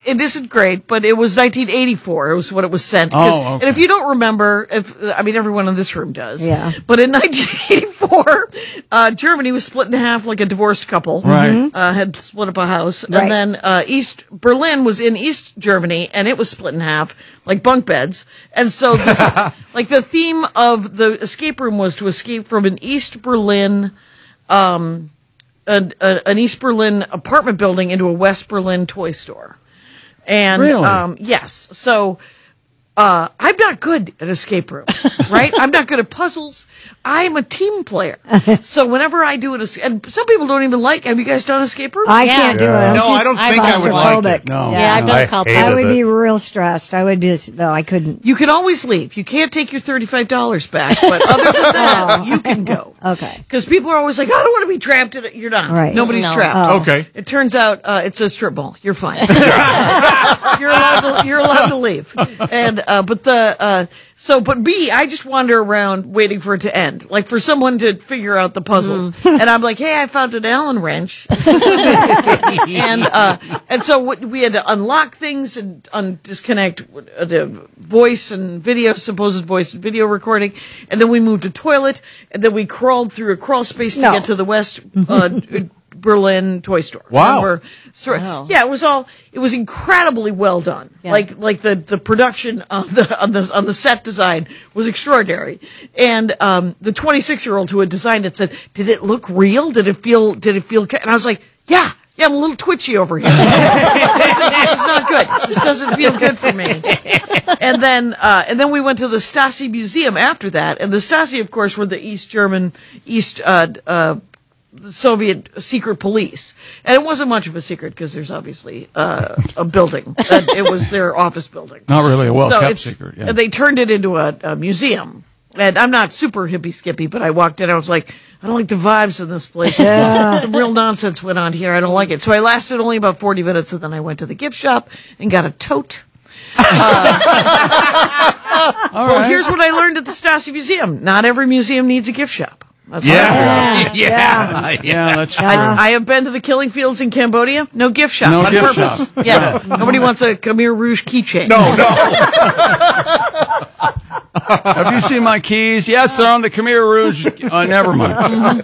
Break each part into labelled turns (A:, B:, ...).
A: it isn't great, but it was 1984. It was what it was sent.
B: Okay.
A: And if you don't remember, everyone in this room does.
C: Yeah.
A: But in 1984, Germany was split in half like a divorced couple.
B: Right.
A: Had split up a house.
C: Right.
A: And then East Berlin was in East Germany, and it was split in half like bunk beds. And so, the theme of the escape room was to escape from an East Berlin an East Berlin apartment building into a West Berlin toy store. And,
B: really?
A: yes. So, I'm not good at escape rooms, right? I'm not good at puzzles. I'm a team player. So whenever I do it, and some people don't even like, have you guys done escape rooms?
C: I can't do it.
D: No, I don't think I would like it.
B: No.
E: Yeah, I've done a couple.
C: I would be real stressed. I would be, no, I couldn't.
A: You can always leave. You can't take your $35 back, but other than that, you can go.
C: Okay.
A: Because people are always like, I don't want to be trapped in it. You're not.
C: Right.
A: Nobody's
E: No.
A: trapped.
D: Okay.
A: It turns out it's a strip mall. You're fine. You're allowed to leave. And but me, I just wander around waiting for it to end. Like for someone to figure out the puzzles. And I'm like, hey, I found an Allen wrench. and so we had to unlock things and disconnect the voice and video, supposed voice and video recording. And then we moved to toilet, and then we crawled through a crawl space to get to the West Berlin toy store.
D: Wow.
A: Remember? Yeah, it was incredibly well done.
E: Yeah.
A: Like the production on the set design was extraordinary. And the 26-year-old who had designed it said, "Did it look real? Did it feel and I was like, yeah, I'm a little twitchy over here. This is not good. This doesn't feel good for me." And then we went to the Stasi Museum after that. And the Stasi, of course, were the East German, Soviet secret police. And it wasn't much of a secret because there's obviously a building. It was their office building.
B: Not really a well-kept secret. Yeah.
A: And they turned it into a museum. And I'm not super hippie-skippy, but I walked in, I was like, I don't like the vibes in this place. Some real nonsense went on here. I don't like it. So I lasted only about 40 minutes, and then I went to the gift shop and got a tote. Well, here's what I learned at the Stasi Museum. Not every museum needs a gift shop. That's
D: Yeah.
B: Yeah, that's true.
A: I have been to the killing fields in Cambodia. No gift shop.
B: No
A: on
B: gift
A: purpose.
B: shop.
A: Yeah. Nobody wants a Khmer Rouge keychain.
D: No.
B: Have you seen my keys? Yes, they're on the Khmer Rouge. Never mind.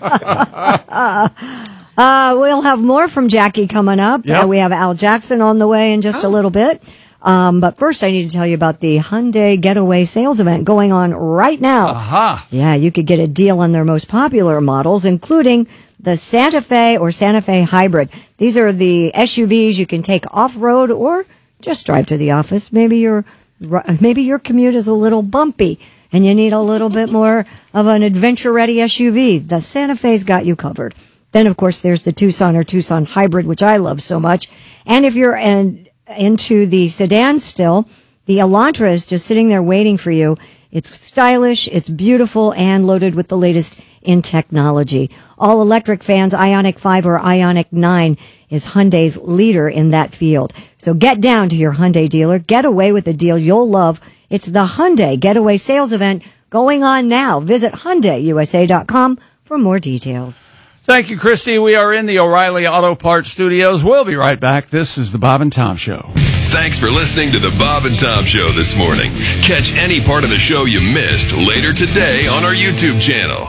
C: We'll have more from Jackie coming up.
B: Yep.
C: We have Al Jackson on the way in just a little bit. But first, I need to tell you about the Hyundai Getaway sales event going on right now.
B: Aha.
C: Yeah, you could get a deal on their most popular models, including the Santa Fe or Santa Fe Hybrid. These are the SUVs you can take off-road or just drive to the office. Maybe your commute is a little bumpy and you need a little bit more of an adventure-ready SUV. The Santa Fe's got you covered. Then, of course, there's the Tucson or Tucson Hybrid, which I love so much. And if you're into the sedan still, the Elantra is just sitting there waiting for you. It's stylish, it's beautiful, and loaded with the latest in technology. All electric fans, Ioniq 5 or Ioniq 9 is Hyundai's leader in that field. So get down to your Hyundai dealer. Get away with a deal you'll love. It's the Hyundai Getaway Sales Event going on now. Visit HyundaiUSA.com for more details.
B: Thank you, Christy. We are in the O'Reilly Auto Parts Studios. We'll be right back. This is the Bob and Tom Show.
F: Thanks for listening to the Bob and Tom Show this morning. Catch any part of the show you missed later today on our YouTube channel.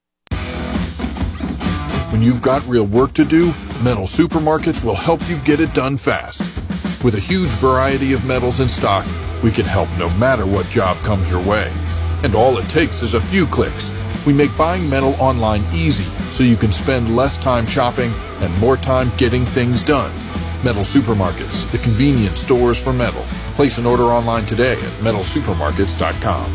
G: When you've got real work to do, Metal Supermarkets will help you get it done fast. With a huge variety of metals in stock, we can help no matter what job comes your way. And all it takes is a few clicks. We make buying metal online easy so you can spend less time shopping and more time getting things done. Metal Supermarkets, the convenient stores for metal. Place an order online today at metalsupermarkets.com.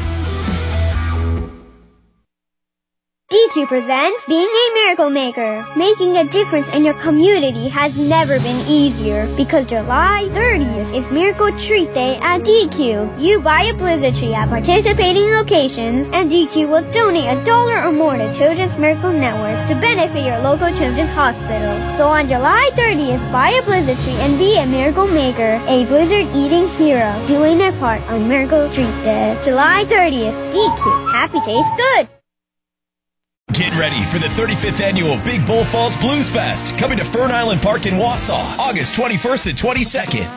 H: DQ presents Being a Miracle Maker. Making a difference in your community has never been easier because July 30th is Miracle Treat Day at DQ. You buy a blizzard tree at participating locations and DQ will donate $1 or more to Children's Miracle Network to benefit your local children's hospital. So on July 30th, buy a blizzard tree and be a miracle maker, a blizzard eating hero, doing their part on Miracle Treat Day. July 30th, DQ. Happy tastes good.
I: Get ready for the 35th annual Big Bull Falls Blues Fest, coming to Fern Island Park in Wausau, August 21st and 22nd.